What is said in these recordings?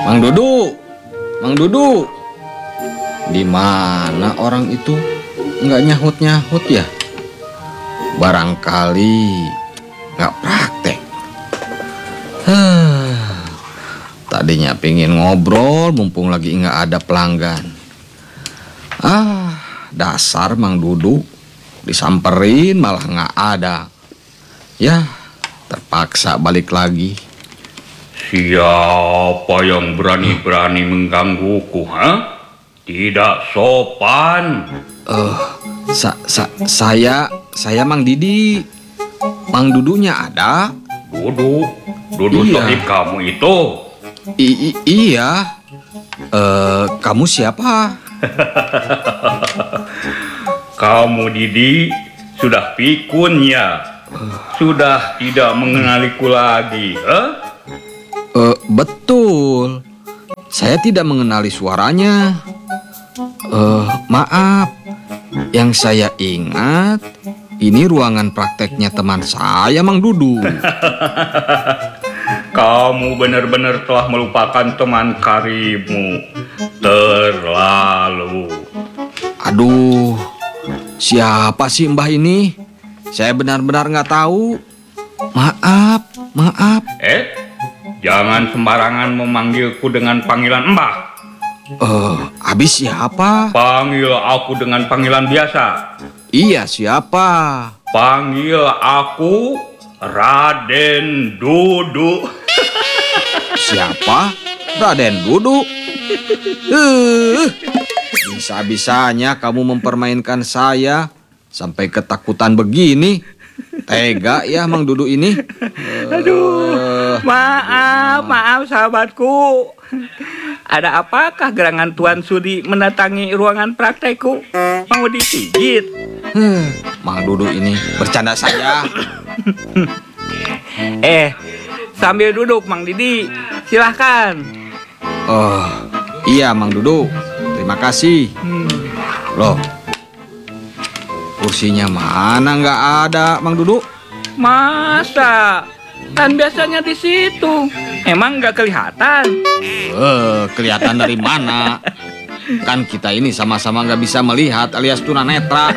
Mang Dudu, Mang Dudu, di mana orang itu nggak nyahut ya? Barangkali nggak praktek. Tadinya pengen ngobrol, mumpung lagi nggak ada pelanggan. Dasar Mang Dudu, disamperin malah nggak ada. Ya, terpaksa balik lagi. Siapa yang berani-berani menggangguku, ha? Tidak sopan. Saya Mang Didi. Mang Dudunya ada? Dudu Iya. sahib kamu itu. Iya. Kamu siapa? Kamu Didi sudah pikun ya? Sudah tidak mengenaliku lagi, ha? Betul. Saya tidak mengenali suaranya. Maaf. Yang saya ingat, ini ruangan prakteknya teman saya, Mang Dudu. Kamu benar-benar telah melupakan teman karibmu. Terlalu. Aduh, siapa sih Mbah ini? Saya benar-benar nggak tahu. Maaf. Jangan sembarangan memanggilku dengan panggilan Mbah. Habis siapa? Panggil aku dengan panggilan biasa. Iya, siapa? Panggil aku Raden Dudu. Siapa? Raden Dudu. Bisa-bisanya kamu mempermainkan saya sampai ketakutan begini. Tega ya Mang Dudu ini. Aduh, maaf sahabatku. Ada apakah gerangan Tuan Sudi mendatangi ruangan praktekku? Mau dipijit? Mang Dudu ini bercanda saja. Sambil duduk Mang Didi, silahkan. Iya Mang Dudu, terima kasih. Loh, kursinya mana nggak ada Mang Dudu? Masa? Kan biasanya di situ. Emang nggak kelihatan? Kelihatan dari mana? Kan kita ini sama-sama nggak bisa melihat alias tunanetra.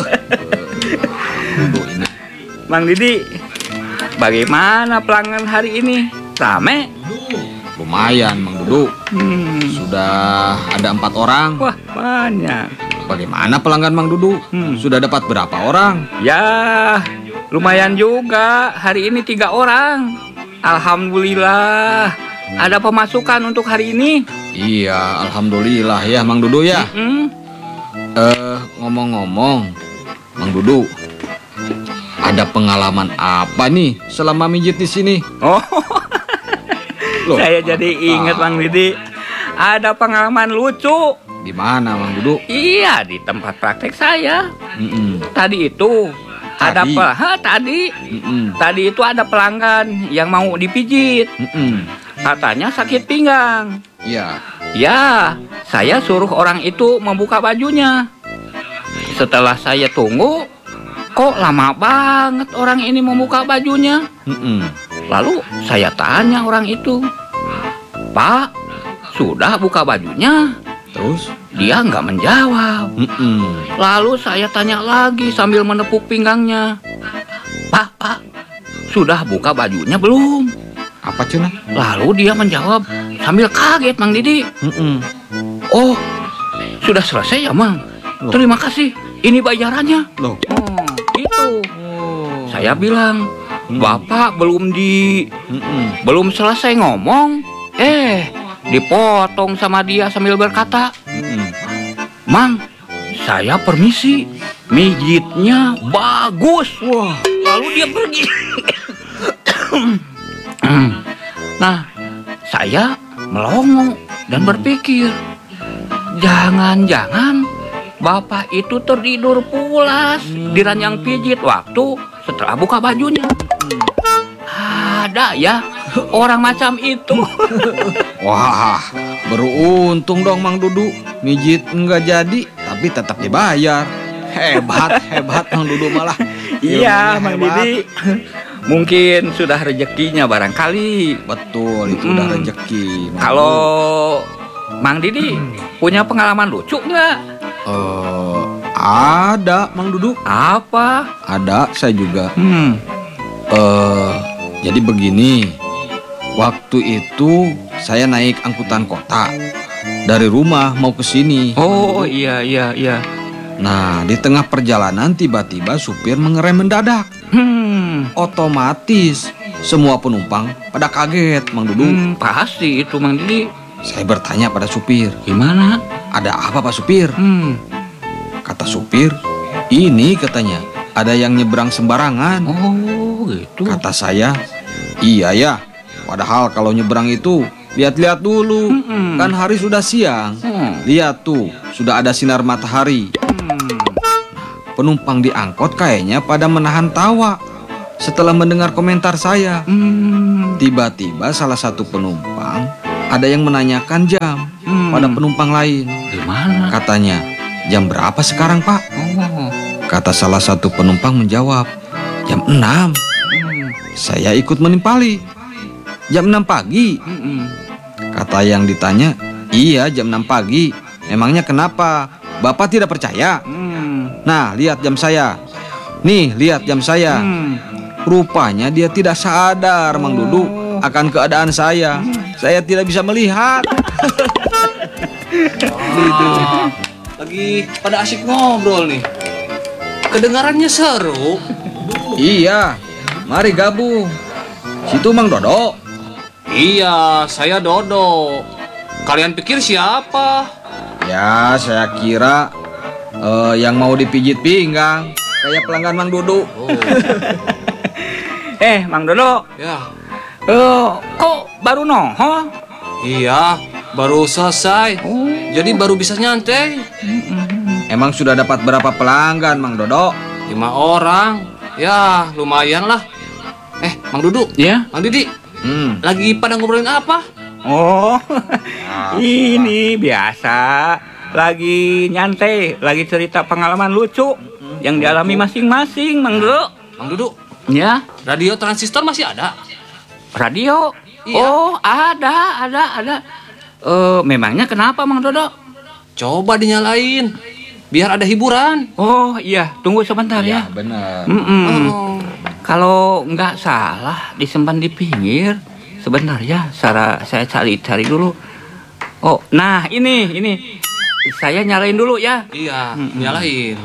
Dudu ini. Mang Didi, bagaimana pelanggan hari ini? Rame? Lumayan Mang Dudu. Sudah ada 4 orang. Wah, banyak. Bagaimana pelanggan Mang Dudu? Sudah dapat berapa orang? Ya, lumayan juga. Hari ini 3 orang. Alhamdulillah. Ada pemasukan untuk hari ini. Iya, alhamdulillah ya Mang Dudu ya. Ngomong-ngomong, Mang Dudu, ada pengalaman apa nih selama mijit di sini? Oh, Loh, saya jadi ingat Mang Didi. Ada pengalaman lucu. Di mana Mang Dudu? Iya, di tempat praktek saya. Tadi itu Tadi? Tadi itu ada pelanggan yang mau dipijit. Katanya sakit pinggang. Iya. Ya, saya suruh orang itu membuka bajunya. Setelah saya tunggu, kok lama banget orang ini membuka bajunya. Lalu saya tanya orang itu, "Pak, sudah buka bajunya?" Terus? Dia nggak menjawab. Lalu saya tanya lagi sambil menepuk pinggangnya, Pak, sudah buka bajunya belum?" Apa cina? Lalu dia menjawab sambil kaget, Mang Didi. "Oh, sudah selesai ya, Mang. Terima kasih, ini bayarannya." Loh. Itu. Saya bilang, "Bapak belum selesai ngomong, dipotong sama dia sambil berkata, Mang, saya permisi, mijitnya bagus." Wah, lalu dia pergi. Nah, saya melongo dan berpikir, jangan-jangan bapak itu tertidur pulas di ranjang pijit waktu setelah buka bajunya. Ada ya orang macam itu. Wah, beruntung dong Mang Dudu. Mijit enggak jadi, tapi tetap dibayar. Hebat Mang Dudu malah. Iya, Ilmunya Mang hebat. Didi. Mungkin sudah rezekinya barangkali. Betul, itu udah rezeki. Mang Kalau Mang Didi punya pengalaman lucu nggak? Ada, Mang Duduk. Apa? Ada, saya juga. Jadi begini, waktu itu saya naik angkutan kota dari rumah mau ke sini. Oh iya. Nah, di tengah perjalanan tiba-tiba supir mengerem mendadak. Otomatis semua penumpang pada kaget, Mang Duduk. Pasti itu Mang Didi. Saya bertanya pada supir, Gimana? ada apa Pak supir? Kata supir, ini katanya, ada yang nyebrang sembarangan. Oh gitu. Kata saya, iya ya, padahal kalau nyebrang itu lihat-lihat dulu. Kan hari sudah siang. Lihat tuh, sudah ada sinar matahari. Penumpang di angkot kayaknya pada menahan tawa setelah mendengar komentar saya. Tiba-tiba salah satu penumpang ada yang menanyakan jam pada penumpang lain. Gimana? Katanya, jam berapa sekarang Pak? Oh. Kata salah satu penumpang menjawab, jam 6. Saya ikut menimpali. Jam 6 pagi. Kata yang ditanya, iya jam 6 pagi. Emangnya kenapa? Bapak tidak percaya? Nah, lihat jam saya. Nih, lihat jam saya. Rupanya dia tidak sadar, Mang Duduk, akan keadaan saya. Saya tidak bisa melihat. Lagi pada asik ngobrol nih. Kedengarannya seru. Iya, mari gabung. Situ Mang Dodo. Iya, saya Dodo. Kalian pikir siapa? Ya, saya kira yang mau dipijit pinggang, kayak pelanggan Mang Duduk. Mang Dodo. Ya. Kok baru nongol? Iya, baru selesai. Jadi baru bisa nyantai. Emang sudah dapat berapa pelanggan, Mang Dodo? 5 orang. Ya, lumayan lah. Mang Dudu. Ya. Mang Didi. Lagi pada ngobrolin apa? Oh, ini biasa. Lagi nyantai, lagi cerita pengalaman lucu yang dialami masing-masing, Mang Dodo. Mang Dudu, Ya, radio transistor masih ada? radio. Iya. Oh, ada. Memangnya kenapa, Mang Dodo? Coba dinyalain. Biar ada hiburan. Oh, iya, tunggu sebentar ya. Benar. Oh. Kalau nggak salah disimpan di pinggir. Sebentar ya, saya cari dulu. Oh, nah ini. Saya nyalain dulu ya. Iya, nyalain.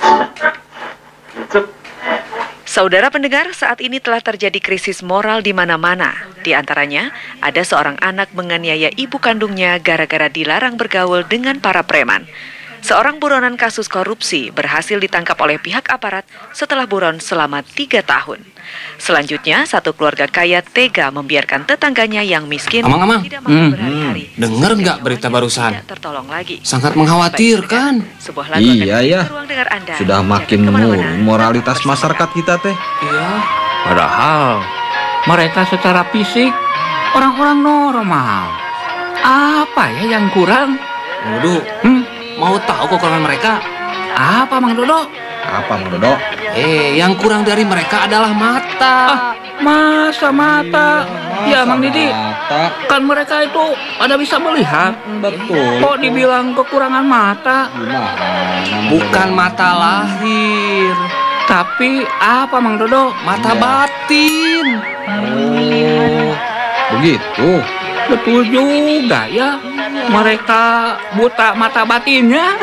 Saudara pendengar, saat ini telah terjadi krisis moral di mana-mana. Di antaranya, ada seorang anak menganiaya ibu kandungnya gara-gara dilarang bergaul dengan para preman. Seorang buronan kasus korupsi berhasil ditangkap oleh pihak aparat setelah buron selama 3 tahun. Selanjutnya, satu keluarga kaya tega membiarkan tetangganya yang miskin Amang. tidak mampu berhari-hari. Dengar nggak berita barusan? Tidak tertolong lagi. Sangat mengkhawatirkan. Sebuah lagu Iya akan ya, memberi ruang dengar Anda. sudah makin Jangan kemana-mana. menurun moralitas masyarakat kita teh. Iya. Padahal mereka secara fisik orang-orang normal. Apa ya yang kurang? Mang Dudu, mau tahu kekurangan mereka? Apa, Mang Dodo? Apa Mang Dodo? Yang kurang dari mereka adalah mata. Masa mata? Ya, Mang Didi. Mata. Kan mereka itu ada bisa melihat. Betul. Kok dibilang kekurangan mata? Gimana? Bukan mata lahir, Tapi apa, Mang Dodo? mata Iya. batin. Oh, begitu. Betul juga ya. Mereka buta mata batinnya.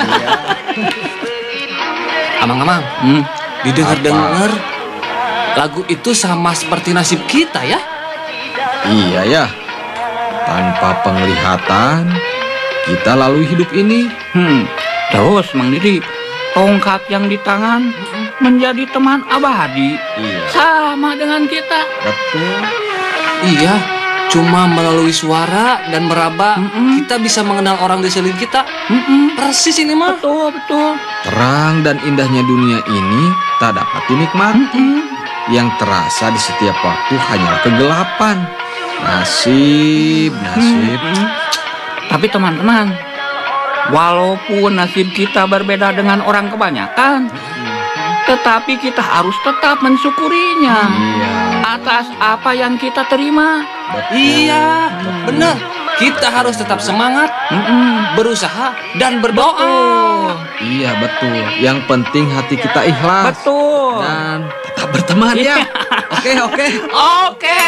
Amang-amang, didengar-dengar lagu itu sama seperti nasib kita ya. Iya ya. Tanpa penglihatan, kita lalui hidup ini. Terus, Mang Didi, tongkat yang di tangan menjadi teman abadi. Iya. Sama dengan kita. Betul. Iya, cuma melalui suara dan meraba kita bisa mengenal orang di sekeliling kita. Persis ini mah. Betul. Terang dan indahnya dunia ini tak dapat dinikmati. Yang terasa di setiap waktu hanyalah kegelapan. Nasib. Tapi teman-teman, walaupun nasib kita berbeda dengan orang kebanyakan, Tetapi kita harus tetap mensyukurinya atas apa yang kita terima. Iya, benar. Kita harus tetap semangat, berusaha dan berdoa. Iya betul. Yang penting hati kita ikhlas Betul. dan tetap berteman ya. Oke. Oke.